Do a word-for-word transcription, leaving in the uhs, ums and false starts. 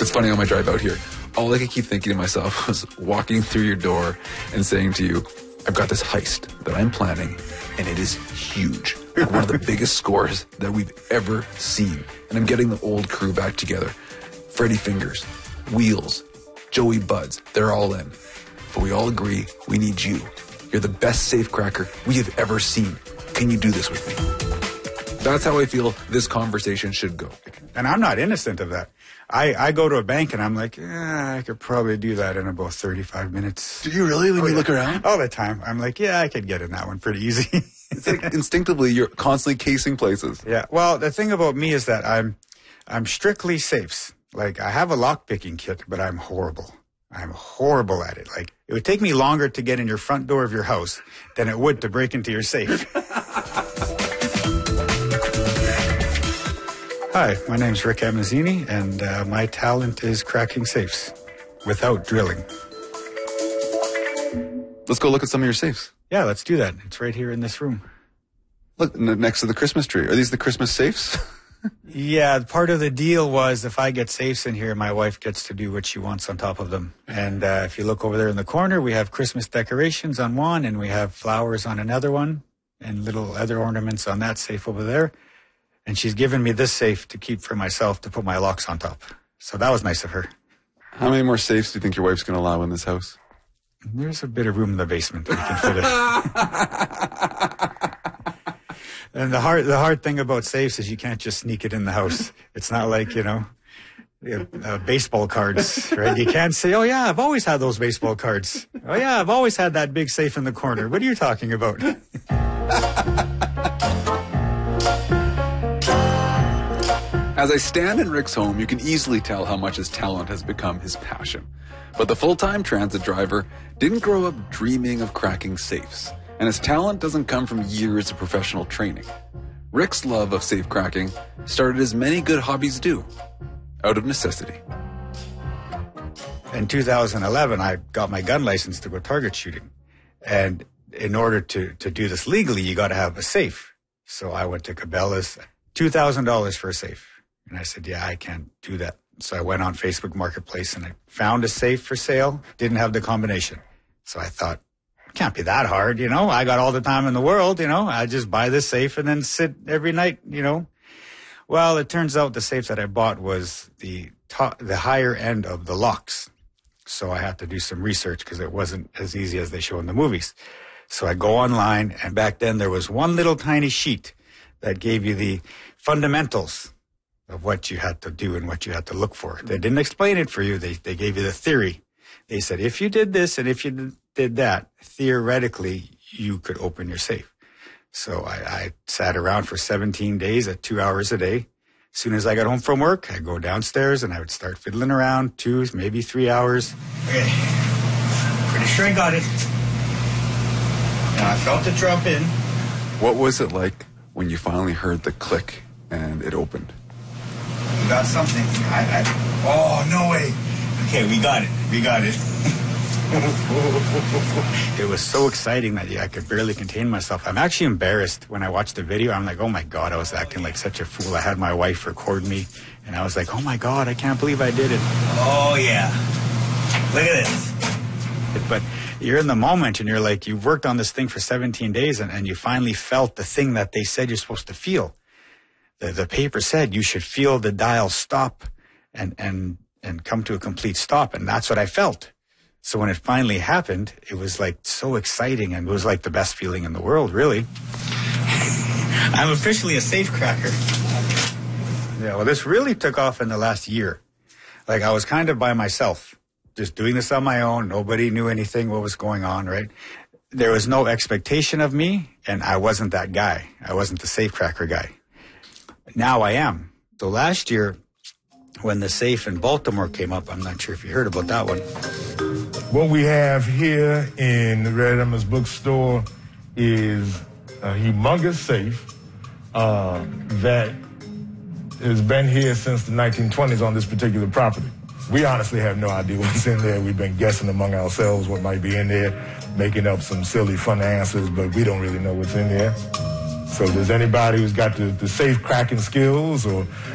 It's funny, on my drive out here, all I could keep thinking to myself was walking through your door and saying to you, I've got this heist that I'm planning, and it is huge. Like one of the biggest scores that we've ever seen. And I'm getting the old crew back together. Freddie Fingers, Wheels, Joey Buds, they're all in. But we all agree we need you. You're the best safecracker we have ever seen. Can you do this with me? That's how I feel this conversation should go. And I'm not innocent of that. I, I go to a bank and I'm like, yeah, I could probably do that in about thirty-five minutes. Do you really when oh, you yeah. look around? All the time. I'm like, yeah, I could get in that one pretty easy. It's like instinctively you're constantly casing places. Yeah. Well, the thing about me is that I'm I'm strictly safes. Like, I have a lock-picking kit, but I'm horrible. I'm horrible at it. Like, it would take me longer to get in your front door of your house than it would to break into your safe. Hi, my name's Rick Amazzini, and uh, my talent is cracking safes without drilling. Let's go look at some of your safes. Yeah, let's do that. It's right here in this room. Look, n- next to the Christmas tree. Are these the Christmas safes? Yeah, part of the deal was if I get safes in here, my wife gets to do what she wants on top of them. And uh, if you look over there in the corner, we have Christmas decorations on one, and we have flowers on another one, and little other ornaments on that safe over there. And she's given me this safe to keep for myself to put my locks on top. So that was nice of her. How many more safes do you think your wife's going to allow in this house? There's a bit of room in the basement we can fit it. And the hard, the hard thing about safes is you can't just sneak it in the house. It's not like, you know, uh, baseball cards, right? You can't say, oh yeah, I've always had those baseball cards. Oh yeah, I've always had that big safe in the corner. What are you talking about? As I stand in Rick's home, you can easily tell how much his talent has become his passion. But the full-time transit driver didn't grow up dreaming of cracking safes, and his talent doesn't come from years of professional training. Rick's love of safe cracking started as many good hobbies do, out of necessity. In two thousand eleven, I got my gun license to go target shooting. And in order to, to do this legally, you got to have a safe. So I went to Cabela's, two thousand dollars for a safe. And I said, yeah, I can't do that. So I went on Facebook Marketplace and I found a safe for sale, didn't have the combination. So I thought, it can't be that hard, you know, I got all the time in the world, you know, I just buy this safe and then sit every night, you know. Well, it turns out the safe that I bought was the top, the higher end of the locks. So I had to do some research because it wasn't as easy as they show in the movies. So I go online, and back then there was one little tiny sheet that gave you the fundamentals of what you had to do and what you had to look for. They didn't explain it for you. They they gave you the theory. They said, if you did this and if you did that, theoretically, you could open your safe. So I, I sat around for seventeen days at two hours a day. As soon as I got home from work, I'd go downstairs and I would start fiddling around two, maybe three hours. Okay, pretty sure I got it. Now I felt it drop in. What was it like when you finally heard the click and it opened? We got something. I, I, oh, no way. Okay, we got it. We got it. It was so exciting that yeah, I could barely contain myself. I'm actually embarrassed when I watched the video. I'm like, oh my God, I was acting like such a fool. I had my wife record me, and I was like, oh my God, I can't believe I did it. Oh, yeah. Look at this. But you're in the moment, and you're like, you've worked on this thing for seventeen days, and, and you finally felt the thing that they said you're supposed to feel. The, the paper said you should feel the dial stop and, and, and come to a complete stop. And that's what I felt. So when it finally happened, it was like so exciting, and it was like the best feeling in the world, really. I'm officially a safe cracker. Yeah, well, this really took off in the last year. Like, I was kind of by myself, just doing this on my own. Nobody knew anything, what was going on, right? There was no expectation of me, and I wasn't that guy. I wasn't the safe cracker guy. Now I am. So last year, when the safe in Baltimore came up, I'm not sure if you heard about that one. What we have here in the Red Emmons bookstore is a humongous safe uh, that has been here since the nineteen twenties on this particular property. We honestly have no idea what's in there. We've been guessing among ourselves what might be in there, making up some silly, fun answers, but we don't really know what's in there. So does anybody who's got the, the safe cracking skills or